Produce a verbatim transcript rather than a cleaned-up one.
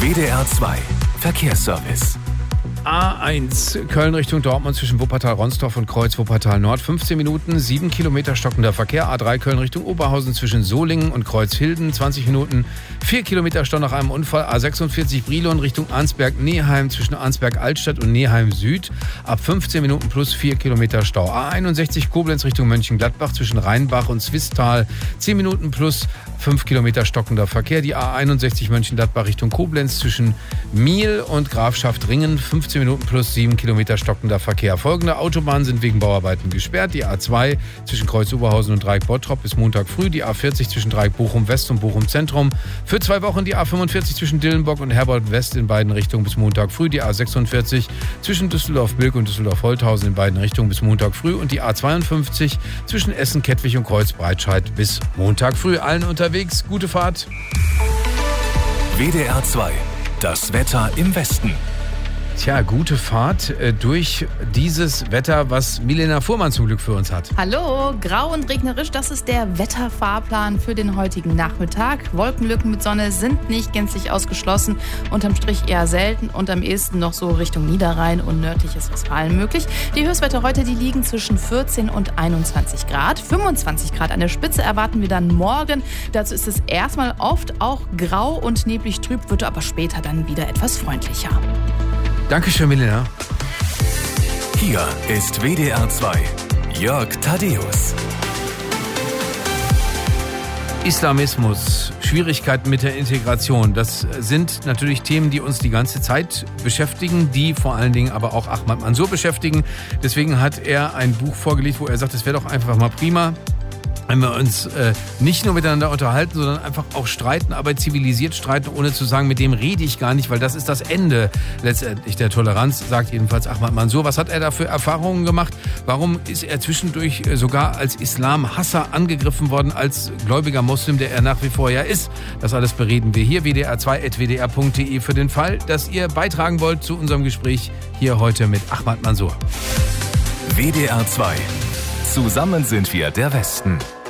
W D R zwei Verkehrsservice. A eins Köln Richtung Dortmund zwischen Wuppertal-Ronsdorf und Kreuz Wuppertal-Nord. fünfzehn Minuten, sieben Kilometer stockender Verkehr. A drei Köln Richtung Oberhausen zwischen Solingen und Kreuzhilden. zwanzig Minuten, vier Kilometer Stau nach einem Unfall. A sechsundvierzig Brilon Richtung Arnsberg-Neheim zwischen Arnsberg-Altstadt und Neheim-Süd. Ab fünfzehn Minuten plus vier Kilometer Stau. A einundsechzig Koblenz Richtung Mönchengladbach zwischen Rheinbach und Zwistal. zehn Minuten plus fünf Kilometer stockender Verkehr. Die A einundsechzig Mönchengladbach Richtung Koblenz zwischen Miel und Grafschaft-Ringen. fünfzehn Minuten plus sieben Kilometer stockender Verkehr. Folgende Autobahnen sind wegen Bauarbeiten gesperrt. Die A zwei zwischen Kreuz Oberhausen und Dreieck Bottrop bis Montag früh. Die A vierzig zwischen Dreieck Bochum West und Bochum Zentrum. Für zwei Wochen die A fünfundvierzig zwischen Dillenburg und Herborn West in beiden Richtungen bis Montag früh. Die A sechsundvierzig zwischen Düsseldorf-Bilk und Düsseldorf-Holthausen in beiden Richtungen bis Montag früh. Und die A zweiundfünfzig zwischen Essen, Kettwig und Kreuz-Breitscheid bis Montag früh. Allen unterwegs, gute Fahrt. W D R zwei, das Wetter im Westen. Tja, gute Fahrt äh, durch dieses Wetter, was Milena Fuhrmann zum Glück für uns hat. Hallo, grau und regnerisch, das ist der Wetterfahrplan für den heutigen Nachmittag. Wolkenlücken mit Sonne sind nicht gänzlich ausgeschlossen, unterm Strich eher selten und am ehesten noch so Richtung Niederrhein und nördliches Westfalen möglich. Die Höchstwerte heute, die liegen zwischen vierzehn und einundzwanzig Grad. fünfundzwanzig Grad an der Spitze erwarten wir dann morgen. Dazu ist es erstmal oft auch grau und neblig trüb, wird aber später dann wieder etwas freundlicher. Dankeschön, Milena. Hier ist W D R zwei. Jörg Thaddeus. Islamismus, Schwierigkeiten mit der Integration, das sind natürlich Themen, die uns die ganze Zeit beschäftigen, die vor allen Dingen aber auch Ahmad Mansour beschäftigen. Deswegen hat er ein Buch vorgelegt, wo er sagt, es wäre doch einfach mal prima, wenn wir uns äh, nicht nur miteinander unterhalten, sondern einfach auch streiten, aber zivilisiert streiten, ohne zu sagen, mit dem rede ich gar nicht, weil das ist das Ende letztendlich der Toleranz, sagt jedenfalls Ahmad Mansour. Was hat er da für Erfahrungen gemacht? Warum ist er zwischendurch sogar als Islamhasser angegriffen worden, als gläubiger Muslim, der er nach wie vor ja ist? Das alles bereden wir hier, w d r zwei at w d r punkt d e, für den Fall, dass ihr beitragen wollt zu unserem Gespräch hier heute mit Ahmad Mansour. W D R zwei. Zusammen sind wir der Westen.